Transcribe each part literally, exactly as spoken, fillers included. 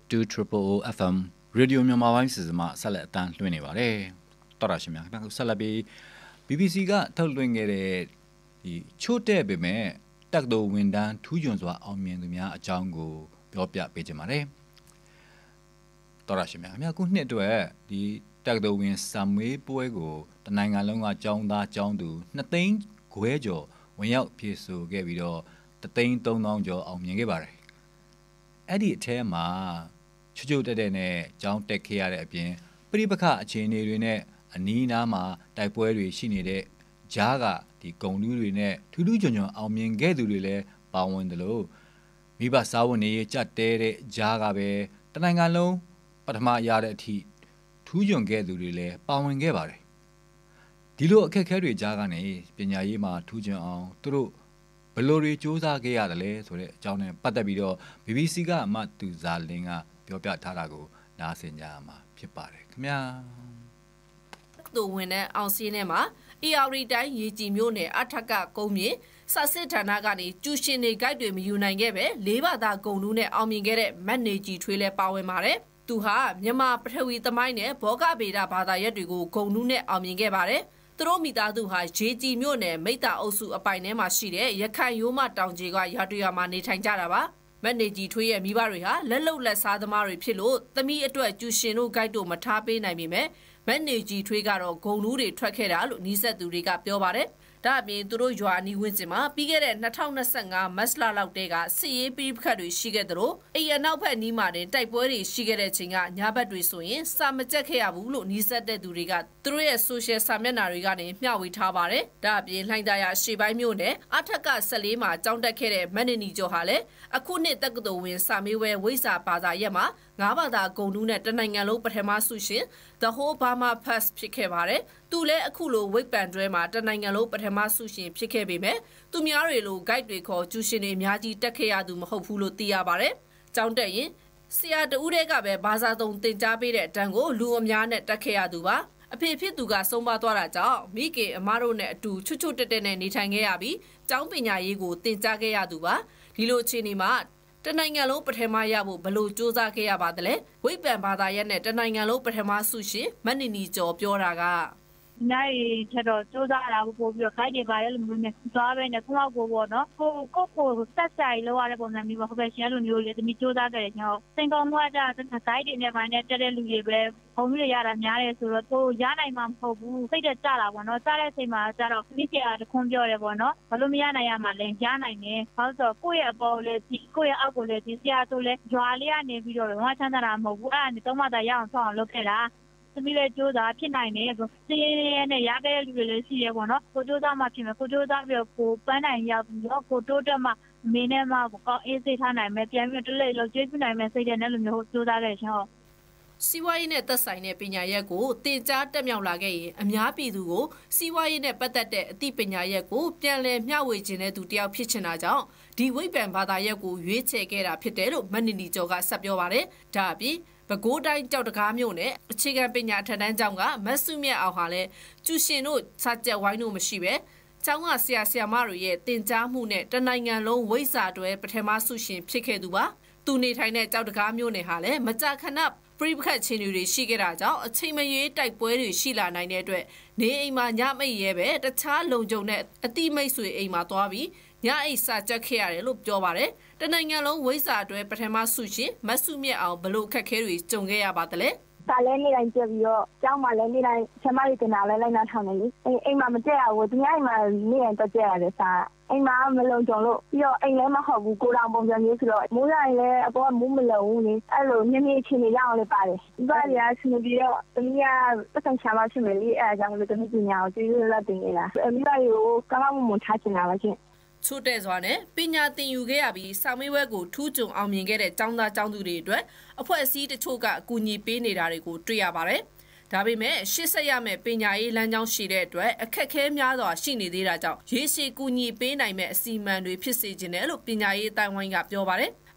two triple F M Radio မြန်မာပိုင်းစီစဉ်မှာဆက်လက်အတန်းလွှင့်နေပါတယ်တော်ရရှိများခင်ဗျာဆက်လက်ပြီး B B C ကထုတ်လွှင့်ခဲ့တဲ့ဒီချို့တဲ့ပေမဲ့တက်တော်ဝန်တန်းထူးချွန်စွာအောင်မြင်သူများအကြောင်းကိုပြောပြပေးကြပါမယ်တော်ရရှိများခင်ဗျာခုနှစ်အတွက်ဒီတက်တော်ဝင်စာမွေးပွဲကိုတနိုင်ငံလုံးကကျောင်းသားကျောင်းသူနှစ်သိန်းခွဲကျော်ဝင်ရောက်ဖြည့်ဆို့ခဲ့ပြီးတော့တသိန်းသုံးသောင်းကျော်အောင်မြင်ခဲ့ပါတယ်အဲ့ဒီအထဲမှာချွတ်ချွတ်တက်တက်နဲ့ကျောင်းတက်ခဲ့ရတဲ့အပြင်ပြိပခအခြေအနေတွေနဲ့အနီးအနားမှာတိုက်ပွဲတွေရှိနေတဲ့ဂျားကဒီဂုံလူးတွေနဲ့ထူးထူးချွန်ချွန်အောင်မြင်ခဲ့သူတွေလည်းပါဝင်တယ်လို့မိဘစာဝန်တွေကြက်တဲတဲ့ဂျားကပဲတနိုင်ငံလုံးပထမရတဲ့အထိထူးချွန်ခဲ့သူတွေလည်းပါဝင်ခဲ့ပါတယ်ဒီလိုအခက်အခဲတွေကြားကနေပညာရေးမှာထူးချွန်အောင်သူတို့ဘယ်လိုတွေစူးစမ်းခဲ့ရတယ်လဲဆိုတဲ့အကြောင်းနဲ့ပတ်သက်ပြီးတော့ B B C ကအမတူဇာလင်းကပြောပြထားတာကိုနားဆင်ကြရမှာဖြစ်ပါတယ်ခင်ဗျာသူဝင်တဲ့အောင်စင်းထဲမှာ E R D တိုင်းရေကြည်မျိုးနဲ့အထက်ကကုန်းမြေစာစစ်ဌာနကနေကျူရှင်တွေဂိုက်တွေမယူနိုင်ခဲ့ပဲလေးဘာသာဂုံလူးနဲ့အောင်မြင်ခဲ့တဲ့မတ်နေကြီးထွေးလဲပါဝင်ပါတယ်သူဟာမြန်မာပထဝီသမိုင်းနဲ့ဘောဂဗေဒဘာသာရပ်တွေကိုဂုံလူးနဲ့အောင်မြင်ခဲ့ပါတယ်သူတို့မိသားစုဟာရေကြည်မြို့နယ်မိတ္တာအုပ်စုအပိုင်ထဲမှာရှိတဲ့ရခိုင်ရိုးမတောင်ကြီးကရွာတွေမှာနေထိုင်ကြတာပါမတ်နေကြီးထွေးရဲ့မိဘတွေဟာလက်လုံလက်စားသမားတွေဖြစ်လို့သမီးအတွက်ကျူရှင်တို့ဂိုက်တို့မထားပေးနိုင်ပေမဲ့မတ်နေကြီးထွေးကတော့ဂုံလူးတွေထွက်ခဲ့တာလို့နီးစပ်သူတွေကပြောပါတယ်ဒါအပြင်သူတို့ရွာအနီးဝန်းကျင်မှာပြီးခဲ့တဲ့၂၀၂၅မတ်လလောက်တည်းကစစ်ရေးပြိပခတ်တွေရှိခဲ့သလိုအိမ်အနောက်ဘက်နီးမှာတင်တိုက်ပွဲတွေရှိခဲ့တဲ့ချိန်ကညဘက်တွေဆိုရင်စာမကြက်ခဲ့ရဘူးလို့နီးစပ်တဲ့သူတွေကသူတို့ရဲ့ social စာမျက်နှာတွေကနေမျှဝေထားပါတယ်ဒါအပြင်လှိုင်းသာယာရှေ့ပိုင်းမြို့နယ်အထက်က၁၄မှာကြောင်းတက်ခဲ့တဲ့မန်နေနီကျော်ဟာလည်းအခုနှစ်တက္ကသိုလ်ဝင်စာမေးပွဲဝိစာဘာသာရပ်မှာငါးဘာသာဂုံလူးနဲ့တနိုင်ငံလုံးပထမဆုရှင် The Whole Burma First ဖြစ်ခဲ့ပါတယ်သူလည်းအခုလိုဝိတ်ပန်တွဲမှာတနိုင်ငံလုံးပထမဆုရှင်ဖြစ်ခဲ့ပေမဲ့သူများတွေလို guide တွေခေါ်ကျူရှင်တွေအများကြီးတက်ခဲ့ရသူမဟုတ်ဘူးလို့သိရပါတယ်။ကျောင်းတက်ရင်ဆရာတဦးတည်းကပဲဘာသာသုံးသင်ကြားပေးတဲ့အတန်းကိုလူအများနဲ့တက်ခဲ့ရသူပါ။အဖေဖြစ်သူကဆုံးပါသွားတာကြောင့်မိခင်အမတို့နဲ့အတူချွတ်ချွတ်တက်တက်နဲ့နေထိုင်ခဲ့ရပြီးကျောင်းပညာရေးကိုသင်ကြားခဲ့ရသူပါ။ဒီလိုအခြေအနေမှာတနိုင်ငံလုံးပထမရဖို့ဘလို့စူးစမ်းခဲ့ရပါသလဲဝိပန်ဘာသာရပ်နဲ့တနိုင်ငံလုံးပထမဆုရှင်မတ်နီနီကျော်ပြောတာကနိုင်ထတော့စူးစမ်းတာကိုပို့ပြီးတော့ခိုက်တွေပါရဲလို့မျိုးနဲ့သွားပဲနဲ့ခုလောက်ကိုပေါ့နော်ကိုကိုကိုဆက်ဆိုင်လောက်ရတဲ့ပုံစံမျိုးပေါ့ဟုတ်ပဲရှင်လိုမျိုးလေးတမီစူးစမ်းခဲ့တယ်ကျွန်တော်စင်ကောင်တော့ကြတဲ့ခိုက်တွေနဲ့ပိုင်းနဲ့တက်တဲ့လူတွေပဲဘုံမျိုးရတာများတယ်ဆိုတော့ကိုရနိုင်မှာမဟုတ်ဘူးစိတ်တက်ကြတာပေါ့နော်စားတဲ့အချိန်မှာကျတော့မိချာတခွန်းပြောတယ်ပေါ့နော်ဘာလို့မရနိုင်ရမှာလဲရနိုင်တယ်ဘာလို့ဆိုကိုယ့်ရဲ့အပေါ်လေးကိုယ့်ရဲ့အောက်ကိုလေးဒီဆရာဆိုလဲဂျွာလေးကနေပြီးတော့ဝါချမ်းသာတာမဟုတ်ဘူးအဲ့ဒါနဲ့တော့မှသာရအောင်ဆောင်းအောင်လုပ်ခဲ့တာသမီးလည်းကြိုးစားဖြစ်နိုင်တယ်ဆိုစင်းရဲနဲ့ရခဲ့တဲ့လူတွေလည်းရှိရပေါ့နော်ကိုကြိုးစားမှဖြစ်မယ်ကိုကြိုးစားပြီးတော့ကိုပန်းနိုင်ရောက်ပြီးတော့ကိုတိုးတက်မှမင်းနဲ့မှကောင်းအေးစိတ်ထားနိုင်မယ်ပြန်ပြီးတလိမ့်လို့ကျေးဇူးနိုင်မယ်စိတ်တဲ့နဲ့လိုမျိုးကြိုးစားခဲ့ရှင်ဟုတ်စီးပွားရေးနဲ့သက်ဆိုင်တဲ့ပညာရပ်ကိုတင်ကြားတက်မြောက်လာခဲ့ရင်အများပြည်သူကိုစီးပွားရေးနဲ့ပတ်သက်တဲ့အသိပညာရပ်ကိုပြန်လည်မျှဝေခြင်းတဲ့သူတယောက်ဖြစ်ချင်တာကြောင့်ဒီဝိပန်ဘာသာရပ်ကိုရွေးချယ်ခဲ့တာဖြစ်တယ်လို့မန်နီနီကျော်ကဆက်ပြောပါတယ်ဒါအပြင်ပဲခူးတိုင်းကြောက်တကားမြို့နယ်အခြေခံပညာထက်တန်းကျောင်းကမတ်စုမြတ်အောင်ဟာလည်းကျူရှင်တို့စာကြက်ဝိုင်းတို့မရှိပဲကျောင်းကဆရာဆရာမတွေရဲ့တင်ကြားမှုနဲ့တနိုင်ငံလုံးဝိစာတွဲပထမဆုရှင်ဖြစ်ခဲ့သူပါသူနေထိုင်တဲ့ကြောက်တကားမြို့နယ်ဟာလည်းမကြာခဏပြိပခတ်ချင်းတွေရှိခဲ့တာကြောင့်အချိန်မရွေးတိုက်ပွဲတွေရှိလာနိုင်တဲ့အတွက်နေအိမ်မှာညမိတ်ရဲပဲတခြားလုံခြုံတဲ့အတိမိတ်ဆွေအိမ်မှာသွားပြီးညအိတ်စာကြက်ခဲ့ရတယ်လို့ပြောပါတယ်တနိုင်ငံလုံးဝိစာအတွဲပထမဆုရှင်မတ်စုမြတ်အောင်ဘလို့ခက်ခဲတွေကြုံခဲ့ရပါသလဲစာလဲနေတိုင်းကြက်ပြီးတော့ကျောင်းမှာလဲနေတိုင်းဆမရီတင်တာလဲလိုက်နာထောင်နေလေအိမ်အိမ်မှာမကြက်ရဘူးဒီအိမ်မှာနေရင်တော့ကြက်ရတယ်စာအိမ်မှာမလုံခြုံလို့ပြီးတော့အိမ်လည်းမဟုတ်ဘူးကိုတော်ပုံစံမျိုးဆိုတော့မိုးတိုင်းလည်းအပေါ်ကမိုးမလုံဘူးလေအဲ့လိုညနေချင်းနေရအောင်လည်းပါတယ်ဒီပါရဆင်းပြီးတော့တမီးကပတ်စံချာမှဖြစ်မယ်လေအဲ့အကြောင်းလို့တမီးပညာကိုကျေးဇူးလက်တင်နေတာအမိဘကိုကောင်းကောင်းမွန်မွန်ထားချင်တာပါချင်းချို့တဲ့စွာနဲ့ပညာသင်ယူခဲ့ရပြီးစာမေးပွဲကိုထူးချွန်အောင်မြင်ခဲ့တဲ့ကျောင်းသားကျောင်းသူတွေအတွက်အဖွဲ့အစည်းတချို့ကအကူအညီပေးနေတာတွေကိုတွေ့ရပါတယ်။ဒါပေမဲ့ရှေ့ဆက်ရမယ့်ပညာရေးလမ်းကြောင်းရှိတဲ့အတွက်အခက်အခဲများစွာရှိနေသေးတာကြောင့်ရေရှည်ကူညီပေးနိုင်မဲ့အစီအမံတွေဖြစ်စေချင်တယ်လို့ပညာရေးတိုင်ဝိုင်းကပြောပါတယ်။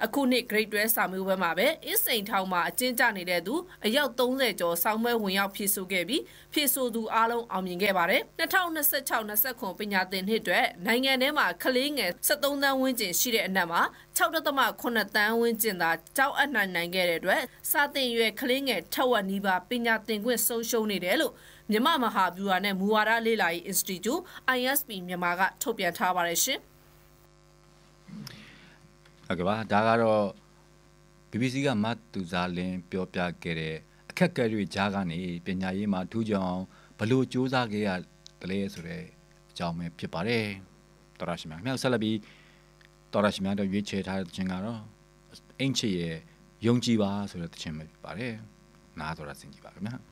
အခုနှစ် grade တွဲစာမေးပွဲမှာပဲအင်းစိန်ထောင်မှာအကျဉ်းကျနေတဲ့သူအယောက်သုံးဆယ်ကျော်ဆောင်းပွဲဝင်ရောက်ဖြည့်ဆို့ခဲ့ပြီးဖြည့်ဆို့သူအားလုံးအောင်မြင်ခဲ့ပါတယ်။၂၀၂၆ ၂၉ ပညာသင်နှစ်အတွက်နိုင်ငံထဲမှာကလေးငယ်၁၃တန်းဝန်းကျင်ရှိတဲ့အနက်မှာ၆.၇ တန်းဝန်းကျင်သာကျောင်းအပ်နိုင်နိုင်ခဲ့တဲ့အတွက်စာသင်ရွယ်ကလေးငယ်ထက်ဝက်နီးပါးပညာသင်ခွင့်ဆုံးရှုံးနေတယ်လို့မြန်မာမဟာဗျူဟာနဲ့မူဝါဒလေ့လာရေး Institute I S P မြန်မာကထုတ်ပြန်ထားပါတယ်ရှင်။ဟုတ်ကဲ့ပါဒါကတော့ B B C ကမတ်သူစားလင်းပြောပြခဲ့တဲ့အခက်အခဲတွေကြားကနေပညာရေးမှာထူးခြားအောင်ဘလို့စူးစမ်းခဲ့ရတယ်လဲဆိုတဲ့အကြောင်းပဲဖြစ်ပါတယ်တော်ရရှိမြခင်ဗျာဆက်လက်ပြီးတော်ရရှိမြတို့ရွေးချယ်ထားတဲ့ခြင်းကတော့အင်ချီရဲ့ယုံကြည်ပါဆိုတဲ့ခြင်းပဲဖြစ်ပါတယ်နားတော်ရဆင်ကြည့်ပါခင်ဗျာ